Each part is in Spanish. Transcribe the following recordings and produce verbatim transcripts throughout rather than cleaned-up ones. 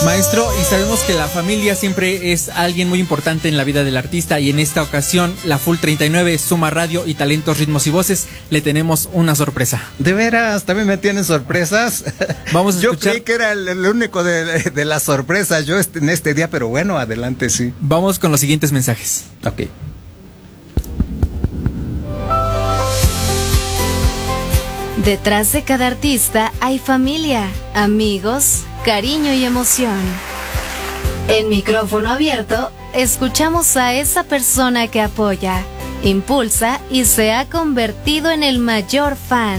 Maestro, y sabemos que la familia siempre es alguien muy importante en la vida del artista, y en esta ocasión la Full treinta y nueve, Suma Radio y Talentos, Ritmos y Voces le tenemos una sorpresa. ¿De veras? ¿También me tienen sorpresas? Vamos a Yo escuchar... creí que era el, el único de, de las sorpresas yo este, en este día, pero bueno, adelante, sí. Vamos con los siguientes mensajes. Ok. Detrás de cada artista hay familia, amigos, cariño y emoción. En micrófono abierto, escuchamos a esa persona que apoya, impulsa y se ha convertido en el mayor fan.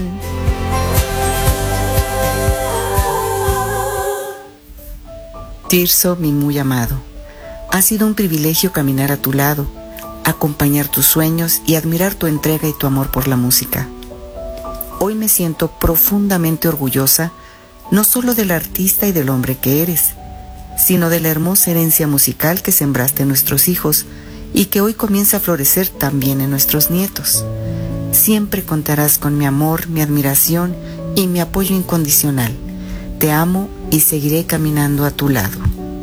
Tirso, mi muy amado, ha sido un privilegio caminar a tu lado, acompañar tus sueños y admirar tu entrega y tu amor por la música. Hoy me siento profundamente orgullosa, no solo del artista y del hombre que eres, sino de la hermosa herencia musical que sembraste en nuestros hijos y que hoy comienza a florecer también en nuestros nietos. Siempre contarás con mi amor, mi admiración y mi apoyo incondicional. Te amo y seguiré caminando a tu lado.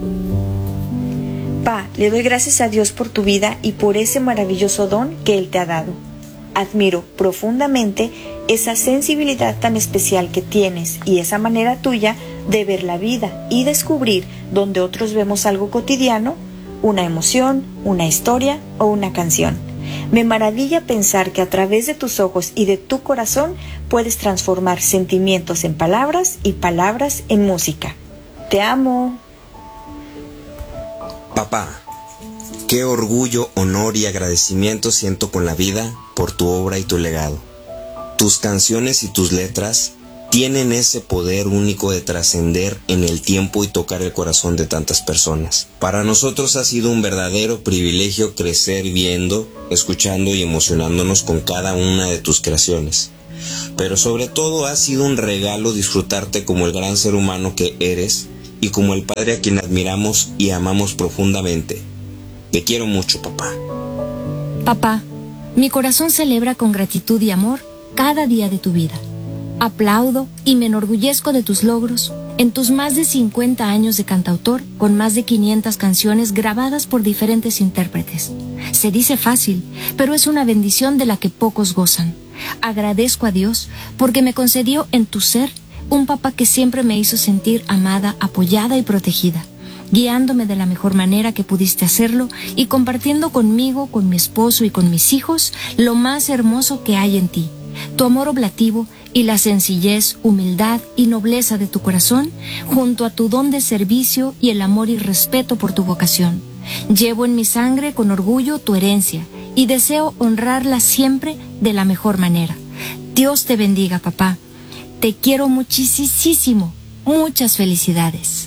Pa, le doy gracias a Dios por tu vida y por ese maravilloso don que Él te ha dado. Admiro profundamente esa sensibilidad tan especial que tienes y esa manera tuya de ver la vida y descubrir donde otros vemos algo cotidiano, una emoción, una historia o una canción. Me maravilla pensar que a través de tus ojos y de tu corazón puedes transformar sentimientos en palabras y palabras en música. Te amo. Papá, qué orgullo, honor y agradecimiento siento con la vida por tu obra y tu legado. Tus canciones y tus letras tienen ese poder único de trascender en el tiempo y tocar el corazón de tantas personas. Para nosotros ha sido un verdadero privilegio crecer viendo, escuchando y emocionándonos con cada una de tus creaciones. Pero sobre todo ha sido un regalo disfrutarte como el gran ser humano que eres y como el padre a quien admiramos y amamos profundamente. Te quiero mucho, papá. Papá, mi corazón celebra con gratitud y amor cada día de tu vida. Aplaudo y me enorgullezco de tus logros en tus más de cincuenta años de cantautor, con más de quinientas canciones grabadas por diferentes intérpretes. Se dice fácil, pero es una bendición de la que pocos gozan. Agradezco a Dios porque me concedió en tu ser un papá que siempre me hizo sentir amada, apoyada y protegida, guiándome de la mejor manera que pudiste hacerlo y compartiendo conmigo, con mi esposo y con mis hijos lo más hermoso que hay en ti, tu amor oblativo y la sencillez, humildad y nobleza de tu corazón, junto a tu don de servicio y el amor y respeto por tu vocación. Llevo en mi sangre con orgullo tu herencia y deseo honrarla siempre de la mejor manera. Dios te bendiga, papá. Te quiero muchísimo. Muchas felicidades.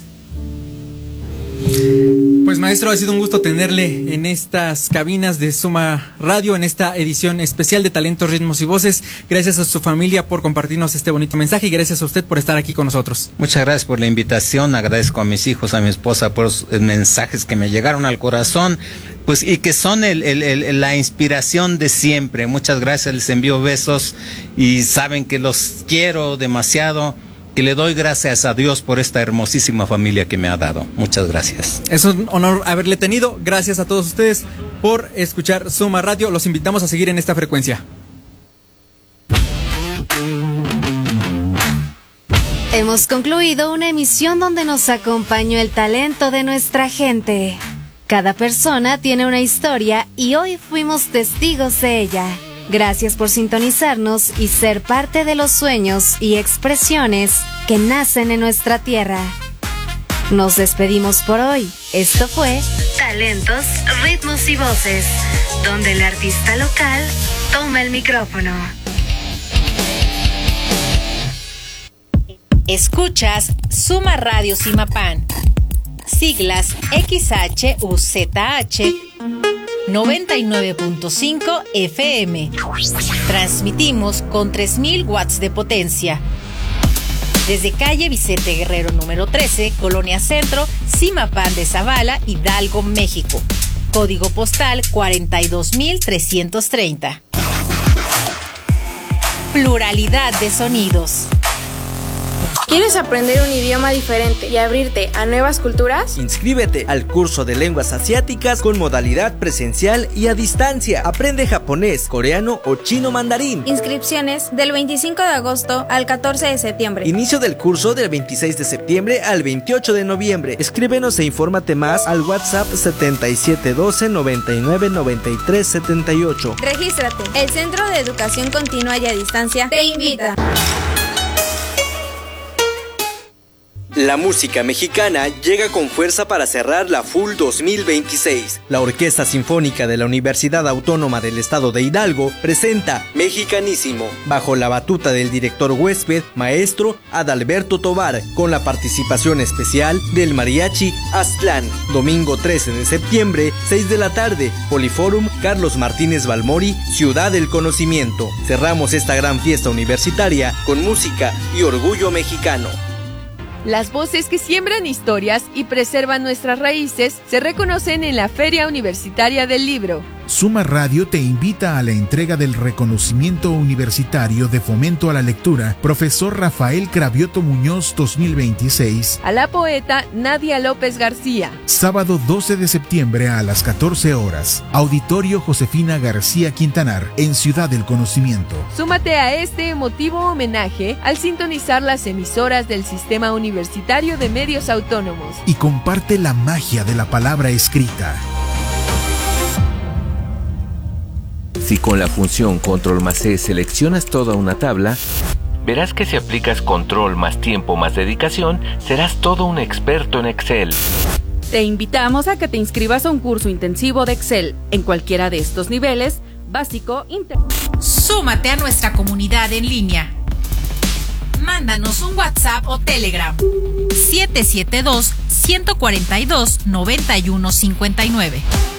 Pues maestro, ha sido un gusto tenerle en estas cabinas de Suma Radio, en esta edición especial de Talentos, Ritmos y Voces. Gracias a su familia por compartirnos este bonito mensaje y gracias a usted por estar aquí con nosotros. Muchas gracias por la invitación, agradezco a mis hijos, a mi esposa por los mensajes que me llegaron al corazón, pues y que son el, el, el, la inspiración de siempre. Muchas gracias, les envío besos y saben que los quiero demasiado. Y le doy gracias a Dios por esta hermosísima familia que me ha dado. Muchas gracias. Es un honor haberle tenido. Gracias a todos ustedes por escuchar Suma Radio. Los invitamos a seguir en esta frecuencia. Hemos concluido una emisión donde nos acompañó el talento de nuestra gente. Cada persona tiene una historia y hoy fuimos testigos de ella. Gracias por sintonizarnos y ser parte de los sueños y expresiones que nacen en nuestra tierra. Nos despedimos por hoy. Esto fue Talentos, Ritmos y Voces, donde el artista local toma el micrófono. Escuchas Suma Radio Simapán, siglas X H U Z H noventa y nueve punto cinco F M. Transmitimos con tres mil watts de potencia. Desde calle Vicente Guerrero número trece, Colonia Centro, Simapán de Zavala, Hidalgo, México. Código postal cuarenta y dos mil trescientos treinta. Pluralidad de sonidos. ¿Quieres aprender un idioma diferente y abrirte a nuevas culturas? Inscríbete al curso de lenguas asiáticas con modalidad presencial y a distancia. Aprende japonés, coreano o chino mandarín. Inscripciones del veinticinco de agosto al catorce de septiembre. Inicio del curso del veintiséis de septiembre al veintiocho de noviembre. Escríbenos e infórmate más al WhatsApp setenta y siete doce noventa y nueve noventa y tres setenta y ocho. Regístrate. El Centro de Educación Continua y a Distancia te invita. La música mexicana llega con fuerza para cerrar la F U L dos mil veintiséis. La Orquesta Sinfónica de la Universidad Autónoma del Estado de Hidalgo presenta Mexicanísimo, bajo la batuta del director huésped, maestro Adalberto Tovar, con la participación especial del Mariachi Aztlán. Domingo trece de septiembre, seis de la tarde, Poliforum Carlos Martínez Balmori, Ciudad del Conocimiento. Cerramos esta gran fiesta universitaria con música y orgullo mexicano. Las voces que siembran historias y preservan nuestras raíces se reconocen en la Feria Universitaria del Libro. Suma Radio te invita a la entrega del reconocimiento universitario de fomento a la lectura Profesor Rafael Cravioto Muñoz dos mil veintiséis a la poeta Nadia López García. Sábado doce de septiembre a las catorce horas. Auditorio Josefina García Quintanar en Ciudad del Conocimiento. Súmate a este emotivo homenaje al sintonizar las emisoras del Sistema Universitario de Medios Autónomos. Y comparte la magia de la palabra escrita. Si con la función Control más C seleccionas toda una tabla, verás que si aplicas Control más tiempo más dedicación, serás todo un experto en Excel. Te invitamos a que te inscribas a un curso intensivo de Excel en cualquiera de estos niveles, básico, inter... Súmate a nuestra comunidad en línea. Mándanos un WhatsApp o Telegram. siete siete dos, uno cuatro dos, nueve uno cinco nueve.